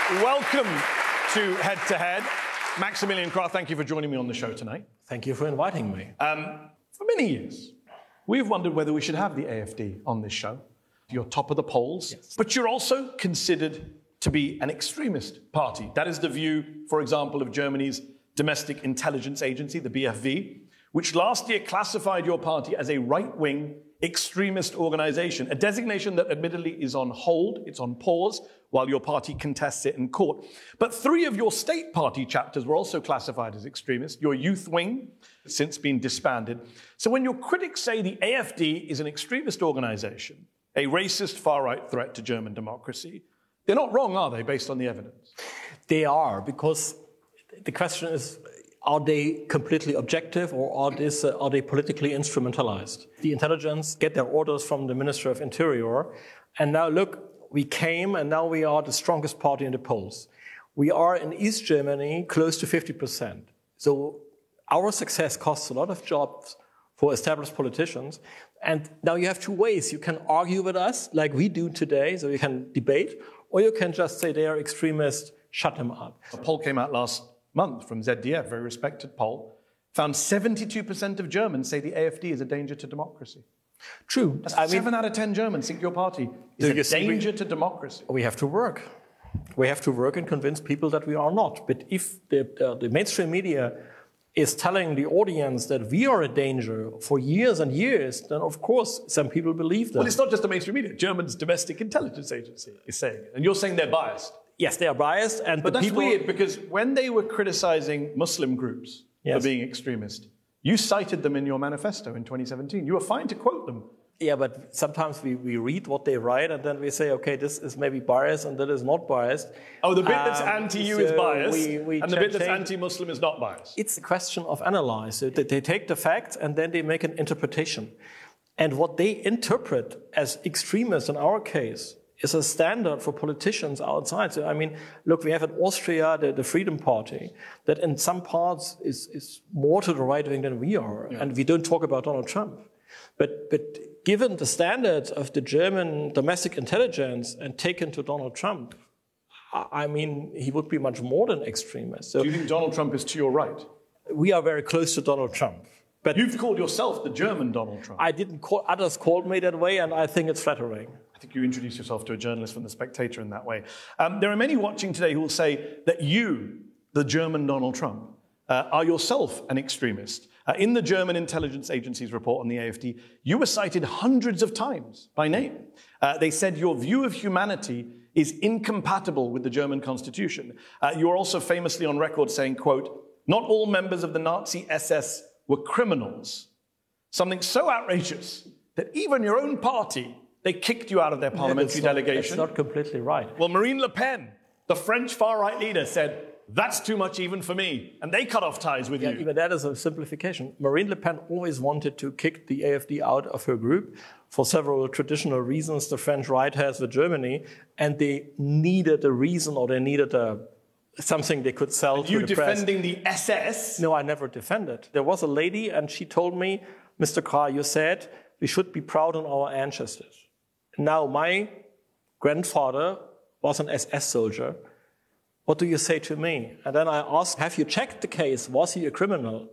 Welcome to Head to Head. Maximilian Krah, thank you for joining me on the show tonight. Thank you for inviting me. For many years, we've wondered whether we should have the AfD on this show. You're top of the polls, yes. But you're also considered to be an extremist party. That is the view, for example, of Germany's Domestic Intelligence Agency, the BFV, which last year classified your party as a right-wing extremist organization, a designation that admittedly is on hold, it's on pause, while your party contests it in court. But 3 of your state party chapters were also classified as extremist. Your youth wing has since been disbanded. So when your critics say the AfD is an extremist organization, a racist far-right threat to German democracy, they're not wrong, are they, based on the evidence? They are, because the question is, are they completely objective or are they politically instrumentalized? The intelligence get their orders from the Minister of Interior. And now look, we came and now we are the strongest party in the polls. We are in East Germany close to 50%. So our success costs a lot of jobs for established politicians. And now you have 2 ways. You can argue with us like we do today, so you can debate, or you can just say they are extremists, shut them up. A poll came out last month from ZDF, very respected poll, found 72% of Germans say the AfD is a danger to democracy. True. That's 7 out of 10 Germans think your party is a danger to democracy. We have to work. We have to work and convince people that we are not. But if the mainstream media is telling the audience that we are a danger for years and years, then of course some people believe that. Well, it's not just the mainstream media. Germany's Domestic Intelligence Agency is saying it. And you're saying they're biased. Yes, they are biased. But that's weird, because when they were criticizing Muslim groups for being extremist, you cited them in your manifesto in 2017. You were fine to quote them. Yeah, but sometimes we read what they write and then we say, okay, this is maybe biased and that is not biased. Oh, the bit that's anti-you is biased, and the bit that's anti-Muslim is not biased. It's a question of analyze. So they take the facts and then they make an interpretation. And what they interpret as extremists in our case is a standard for politicians outside. So, I mean, look, we have in Austria the Freedom Party that in some parts is more to the right wing than we are. Yeah. And we don't talk about Donald Trump. But given the standards of the German domestic intelligence and taken to Donald Trump, I mean, he would be much more than extremist. So do you think Donald Trump is to your right? We are very close to Donald Trump. But you've called yourself the German Donald Trump. I didn't call, others called me that way, and I think it's flattering. I think you introduced yourself to a journalist from The Spectator in that way. There are many watching today who will say that you, the German Donald Trump, are yourself an extremist. In the German intelligence agency's report on the AfD, you were cited hundreds of times by name. They said your view of humanity is incompatible with the German constitution. You are also famously on record saying, quote, "Not all members of the Nazi SS were criminals." Something so outrageous that even your own party, they kicked you out of their parliamentary delegation. That's not completely right. Well, Marine Le Pen, the French far-right leader, said, "That's too much even for me." And they cut off ties with you. Even that is a simplification. Marine Le Pen always wanted to kick the AfD out of her group for several traditional reasons the French right has with Germany. And they needed a reason, or they needed something they could sell to the press. You defending the SS? No, I never defended. There was a lady and she told me, "Mr. Krah, you said we should be proud on our ancestors." Now, my grandfather was an SS soldier. What do you say to me? And then I asked, have you checked the case? Was he a criminal?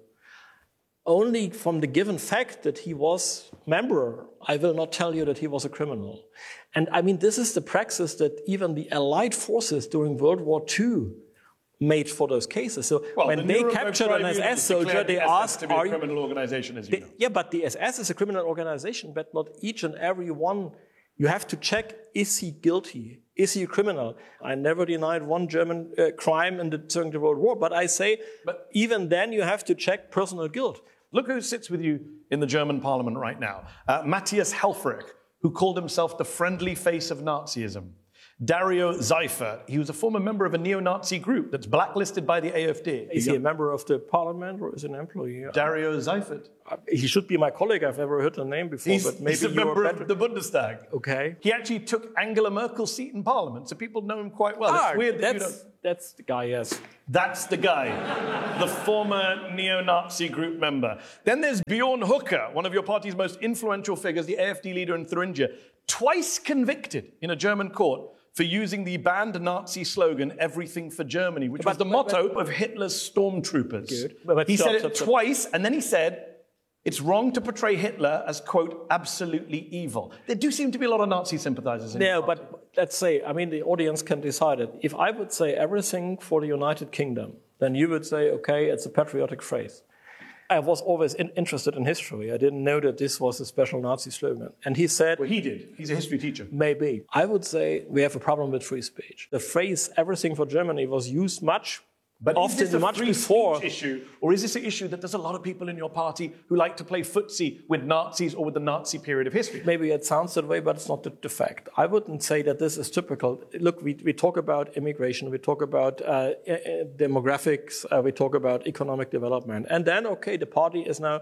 Only from the given fact that he was a member, I will not tell you that he was a criminal. And I mean, this is the praxis that even the Allied forces during World War II made for those cases. So when they captured an SS soldier, they asked, to be a criminal organization, as you know. Yeah, but the SS is a criminal organization, but not each and every one. You have to check, is he guilty? Is he a criminal? I never denied one German crime during the World War, but I say, but even then you have to check personal guilt. Look who sits with you in the German parliament right now. Matthias Helfrich, who called himself the friendly face of Nazism. Dario Seifert, he was a former member of a neo-Nazi group that's blacklisted by the AfD. Is he a member of the parliament or is he an employee? Dario Seifert. He should be my colleague. I've never heard the name before, but maybe he's a member of the Bundestag. Okay. He actually took Angela Merkel's seat in parliament, so people know him quite well. It's weird that you don't... That's the guy, yes. That's the guy, the former neo-Nazi group member. Then there's Bjorn Höcke, one of your party's most influential figures, the AfD leader in Thuringia, twice convicted in a German court for using the banned Nazi slogan, "Everything for Germany," which was the motto of Hitler's stormtroopers. He said it twice, and then he said, it's wrong to portray Hitler as, quote, absolutely evil. There do seem to be a lot of Nazi sympathizers in the party. But let's say, I mean, the audience can decide it. If I would say everything for the United Kingdom, then you would say, okay, it's a patriotic phrase. I was always interested in history. I didn't know that this was a special Nazi slogan. And he said... Well, he did. He's a history teacher. Maybe. I would say we have a problem with free speech. The phrase "everything for Germany" was used much But often is this a much free before. speech issue, or is this an issue that there's a lot of people in your party who like to play footsie with Nazis or with the Nazi period of history? Maybe it sounds that way, but it's not the fact. I wouldn't say that this is typical. Look, we talk about immigration, we talk about demographics, we talk about economic development. And then, okay, the party is now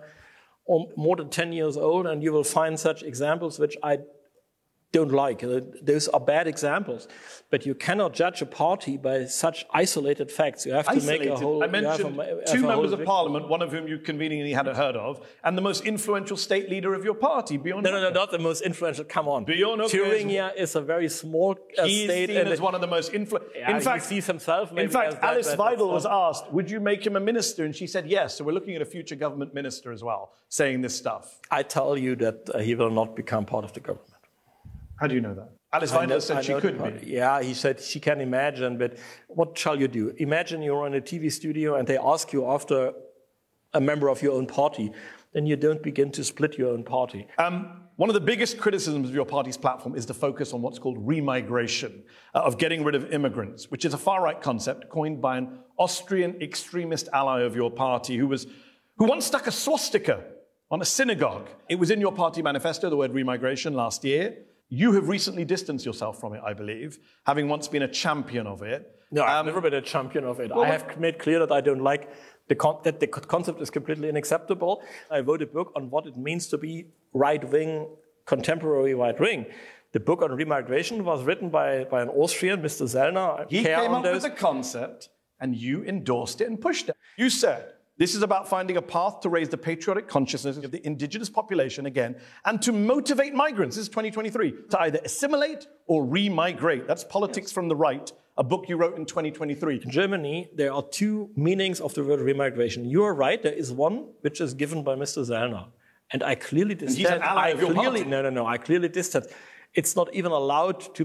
more than 10 years old, and you will find such examples which I don't like. Those are bad examples. But you cannot judge a party by such isolated facts. You have to make a whole... I mentioned two members of parliament, one of whom you conveniently hadn't heard of, and the most influential state leader of your party, Björn Höcke. No, not the most influential. Come on. Björn Höcke Thuringia is a very small state. He's seen as one of the most influential... In fact, he sees himself maybe as that, Alice Weidel was asked, would you make him a minister? And she said yes. So we're looking at a future government minister as well, saying this stuff. I tell you that he will not become part of the government. How do you know that? Alice Weidel said she could be. Yeah, he said she can imagine, but what shall you do? Imagine you're in a TV studio and they ask you after a member of your own party, then you don't begin to split your own party. One of the biggest criticisms of your party's platform is the focus on what's called remigration, of getting rid of immigrants, which is a far-right concept coined by an Austrian extremist ally of your party who once stuck a swastika on a synagogue. It was in your party manifesto, the word remigration, last year. You have recently distanced yourself from it, I believe, having once been a champion of it. No, I've never been a champion of it. I have made clear that I don't like that the concept is completely unacceptable. I wrote a book on what it means to be right-wing, contemporary right-wing. The book on remigration was written by an Austrian, Mr. Zellner. He came up with the concept, and you endorsed it and pushed it. You said, this is about finding a path to raise the patriotic consciousness of the indigenous population again and to motivate migrants, this is 2023, to either assimilate or remigrate. That's Politics from the Right, a book you wrote in 2023. In Germany, there are two meanings of the word remigration. You are right, there is one which is given by Mr. Zellner. And I clearly distance. He's an ally of your party. No, I clearly distance. It's not even allowed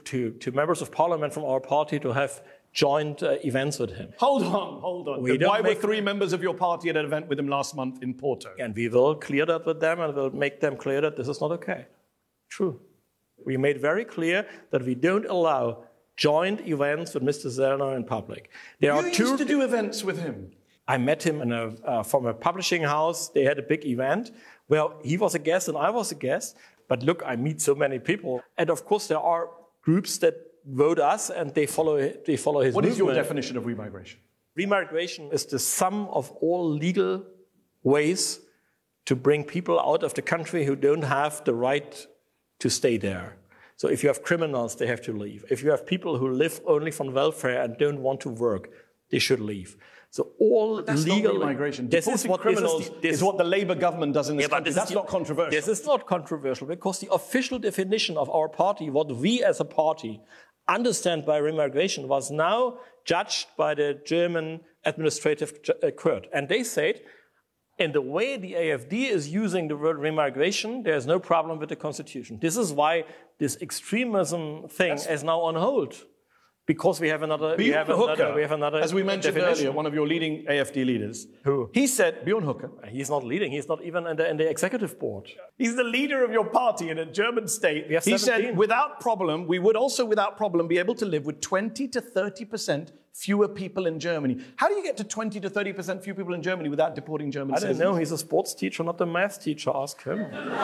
to members of parliament from our party to have joint events with him. Hold on. Why were 3 members of your party at an event with him last month in Porto? And we will clear that with them and we'll make them clear that this is not okay. True. We made very clear that we don't allow joint events with Mr. Zellner in public. You used to do events with him. I met him from a publishing house. They had a big event. Well, he was a guest and I was a guest. But look, I meet so many people. And of course, there are groups that vote us and they follow his movement. What is your definition of remigration? Remigration is the sum of all legal ways to bring people out of the country who don't have the right to stay there. So if you have criminals, they have to leave. If you have people who live only from welfare and don't want to work, they should leave. So all that's legal remigration. This is what criminals is what the Labour government does in this country. That's not controversial. This is not controversial because the official definition of our party, what we as a party understand by remigration, was now judged by the German administrative court. And they said, in the way the AfD is using the word remigration, there's no problem with the constitution. This is why this extremism thing is now on hold. Because we have another as we mentioned earlier, one of your leading AfD leaders. Who? He said, Björn Höcke. He's not leading. He's not even in the executive board. He's the leader of your party in a German state. He said, without problem, we would also without problem be able to live with 20 to 30% fewer people in Germany. How do you get to 20 to 30% fewer people in Germany without deporting German citizens? I don't know. He's a sports teacher, not a math teacher. Ask him.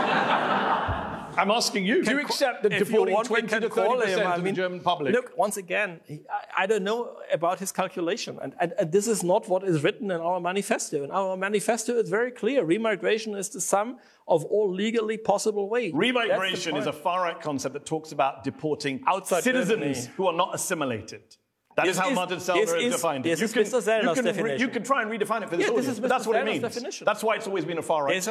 I'm asking you. Do you accept that deporting 20 to 30% of the German public? Look, once again, I don't know about his calculation. And this is not what is written in our manifesto. In our manifesto, it's very clear. Remigration is the sum of all legally possible ways. Remigration is a far-right concept that talks about deporting outside citizens who are not assimilated. That is how Martin Sellner has defined it. You can try and redefine it for this audience, but that's what it means. That's why it's always been a far-right